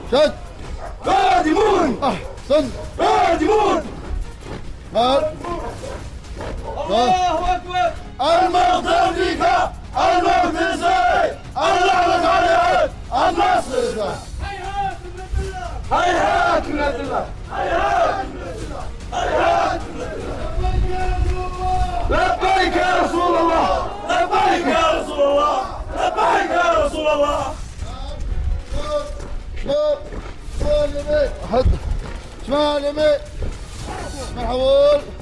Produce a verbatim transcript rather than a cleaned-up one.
شد قادمون أحسن قادمون مال الله أكبر الموت أمريكا الموت إسرائيل اللعنة عليهم النصر هيهات من الله هيهات من الله هيهات من الله لبيك يا رسول الله لبيك يا رسول الله لبيك يا رسول الله شمال يمين أحد شمال يمين مرحبا